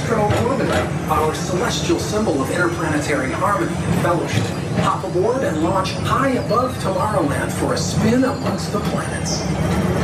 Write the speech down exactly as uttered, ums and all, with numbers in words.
Metro Orbiter, our celestial symbol of interplanetary harmony and fellowship. Hop aboard and launch high above Tomorrowland for a spin amongst the planets.